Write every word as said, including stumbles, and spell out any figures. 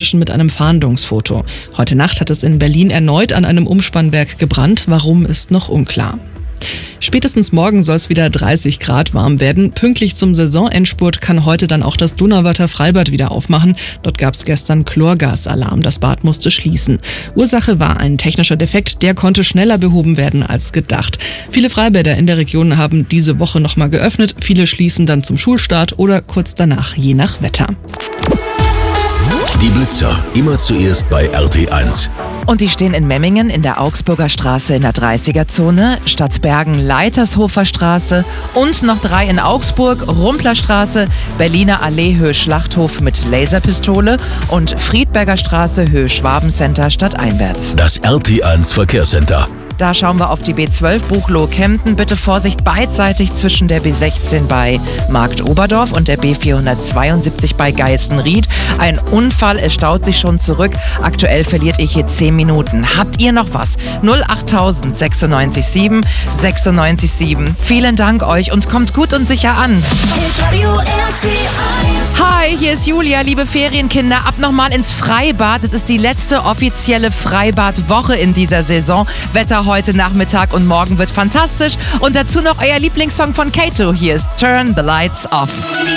Menschen mit einem Fahndungsfoto. Heute Nacht hat es in Berlin erneut an einem Umspannwerk gebrannt. Warum, ist noch unklar. Spätestens morgen soll es wieder dreißig Grad warm werden. Pünktlich zum Saisonendspurt kann heute dann auch das Donauwörther Freibad wieder aufmachen. Dort gab es gestern Chlorgasalarm. Das Bad musste schließen. Ursache war ein technischer Defekt, der konnte schneller behoben werden als gedacht. Viele Freibäder in der Region haben diese Woche nochmal geöffnet. Viele schließen dann zum Schulstart oder kurz danach, je nach Wetter. Die Blitzer, immer zuerst bei R T eins. Und die stehen in Memmingen in der Augsburger Straße in der dreißiger-Zone, Stadtbergen Leitershofer Straße und noch drei in Augsburg, Rumpler Straße, Berliner Allee Höhe Schlachthof mit Laserpistole und Friedberger Straße Höhe Schwabencenter stadteinwärts. Das R T eins Verkehrscenter. Da schauen wir auf die B zwölf Buchloe-Kempten. Bitte Vorsicht beidseitig zwischen der B sechzehn bei Markt Oberdorf und der B vierhundertzweiundsiebzig bei Geißenried. Ein Unfall, es staut sich schon zurück. Aktuell verliert ihr hier zehn Minuten. Habt ihr noch was? null acht null null sechs neun sieben sechs neun sieben. Vielen Dank euch und kommt gut und sicher an. Hi, hier ist Julia, liebe Ferienkinder. Ab nochmal ins Freibad. Es ist die letzte offizielle Freibadwoche in dieser Saison. Wetter heute Nachmittag und morgen wird fantastisch. Und dazu noch euer Lieblingssong von Kato. Hier ist Turn the Lights Off.